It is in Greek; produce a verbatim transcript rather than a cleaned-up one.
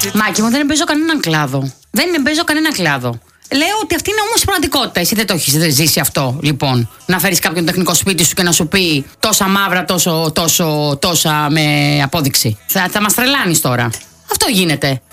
Μάκη μου, δεν παίζω κανέναν κλάδο. Δεν παίζω κανένα κλάδο. Λέω ότι αυτή είναι όμως η πραγματικότητα. Εσύ δεν το έχεις ζήσει αυτό, λοιπόν. Να φέρεις κάποιον τεχνικό σπίτι σου και να σου πει τόσα μαύρα, τόσο, τόσο, τόσα με απόδειξη. Θα, θα μας τρελάνεις τώρα. Αυτό γίνεται.